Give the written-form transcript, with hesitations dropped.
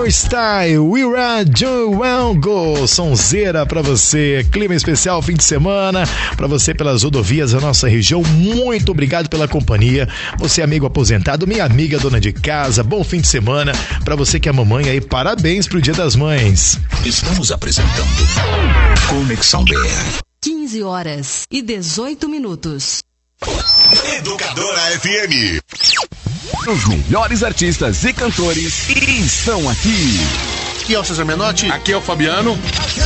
Style, We Are Jungle, sonzeira pra você, clima especial, fim de semana, pra você pelas rodovias da nossa região, muito obrigado pela companhia, você amigo aposentado, minha amiga dona de casa, bom fim de semana, pra você que é mamãe aí, parabéns pro Dia das Mães. Estamos apresentando Conexão BR. 15h18. Educadora FM. Os melhores artistas e cantores estão aqui. Aqui é o César Menotti. Aqui é o Fabiano.